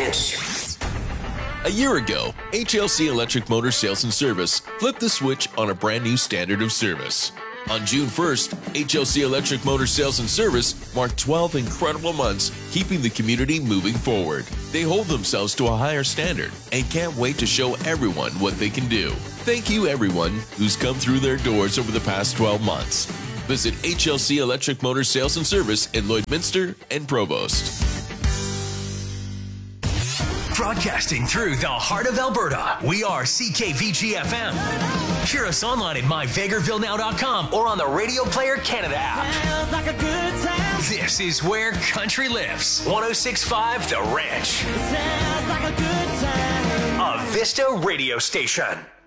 Ranch. A year ago, HLC Electric Motor Sales and Service flipped the switch on a brand new standard of service. On June 1st, HLC Electric Motor Sales and Service marked 12 incredible months keeping the community moving forward. They hold themselves to a higher standard and can't wait to show everyone what they can do. Thank you everyone who's come through their doors over the past 12 months. Visit HLC Electric Motor Sales and Service in Lloydminster and Provost. Broadcasting through the heart of Alberta, we are CKVG-FM. Hear us online at myvegrevillenow.com or on the Radio Player Canada app. Like a good time. This is where country lives. 106.5 The Ranch. Sounds like a good time. A Vista radio station.